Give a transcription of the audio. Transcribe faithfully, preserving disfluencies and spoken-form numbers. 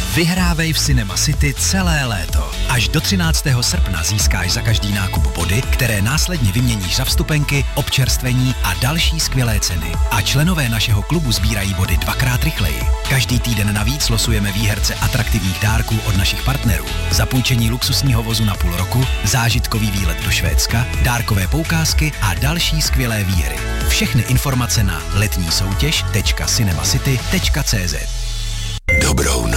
Vyhrávej v Cinema City celé léto. Až do třináctého srpna získáš za každý nákup body, které následně vyměníš za vstupenky, občerstvení a další skvělé ceny. A členové našeho klubu sbírají body dvakrát rychleji. Každý týden navíc losujeme výherce atraktivních dárků od našich partnerů. Zapůjčení luxusního vozu na půl roku, zážitkový výlet do Švédska, dárkové poukázky a další skvělé výhry. Všechny informace na letní soutěž tečka cinemacity tečka cé zet. Dobrou noc.